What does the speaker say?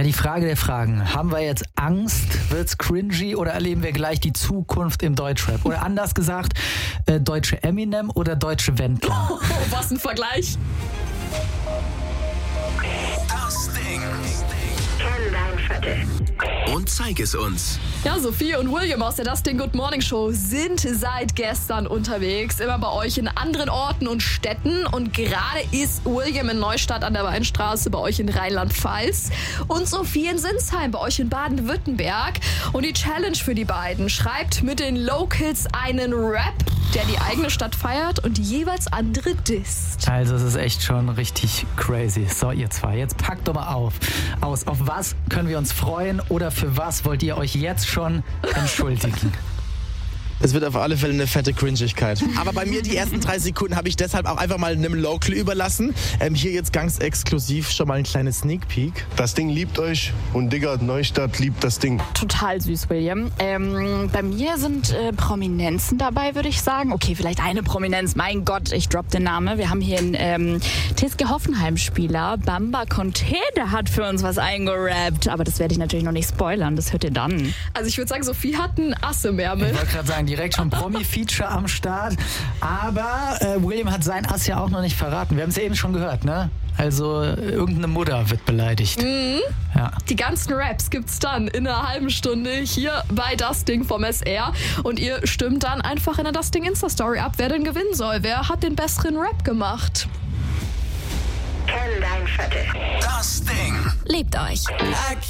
Ja, die Frage der Fragen. Haben wir jetzt Angst? Wird's cringy oder erleben wir gleich die Zukunft im Deutschrap? Oder anders gesagt, deutsche Eminem oder deutsche Wendler? Oh, was ein Vergleich. Das Ding. Kenn dein Viertel. Und zeig es uns. Ja, Sophie und William aus der Das Ding Good Morning Show sind seit gestern unterwegs. Immer bei euch in anderen Orten und Städten. Und gerade ist William in Neustadt an der Weinstraße bei euch in Rheinland-Pfalz. Und Sophie in Sinsheim bei euch in Baden-Württemberg. Und die Challenge für die beiden: schreibt mit den Locals einen Rap, der die eigene Stadt feiert und die jeweils andere disst. Also es ist echt schon richtig crazy. So, ihr zwei, jetzt packt doch mal aus. Auf was können wir uns freuen oder für was wollt ihr euch jetzt schon entschuldigen? Es wird auf alle Fälle eine fette Cringigkeit. Aber bei mir die ersten 3 Sekunden habe ich deshalb auch einfach mal einem Local überlassen. Hier jetzt ganz exklusiv schon mal ein kleines Sneak Peek. Das Ding liebt euch und Digga, Neustadt liebt das Ding. Total süß, William. Bei mir sind Prominenzen dabei, würde ich sagen. Okay, vielleicht eine Prominenz. Mein Gott, ich droppe den Namen. Wir haben hier einen TSG Hoffenheim-Spieler, Bamba Conte, der hat für uns was eingerappt. Aber das werde ich natürlich noch nicht spoilern. Das hört ihr dann. Also ich würde sagen, Sophie hat einen Ass im Ärmel. Ich wollte gerade sagen, direkt schon Promi-Feature am Start. Aber William hat sein Ass ja auch noch nicht verraten. Wir haben es ja eben schon gehört, ne? Also irgendeine Mutter wird beleidigt. Mhm. Ja. Die ganzen Raps gibt's dann in einer halben Stunde hier bei Das Ding vom SR. Und ihr stimmt dann einfach in der Das Ding Insta-Story ab, wer denn gewinnen soll. Wer hat den besseren Rap gemacht? Kenn dein Viertel. Das Ding. Liebt euch.